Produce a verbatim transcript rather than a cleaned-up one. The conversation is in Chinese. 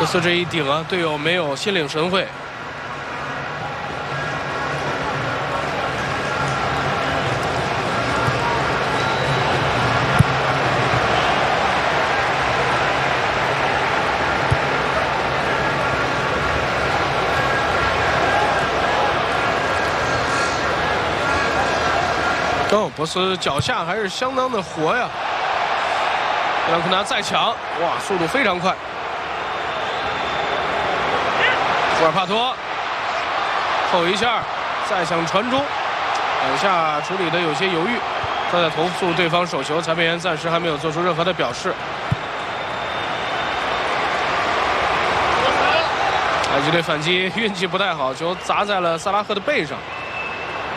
斯这一顶啊，队友没有心领神会。哦，博斯脚下还是相当的活呀。布兰库纳再抢，哇，速度非常快。库尔帕托后一下，再想传中，两下处理的有些犹豫。他在投诉对方手球，裁判员暂时还没有做出任何的表示。埃及队反击运气不太好，球砸在了萨拉赫的背上。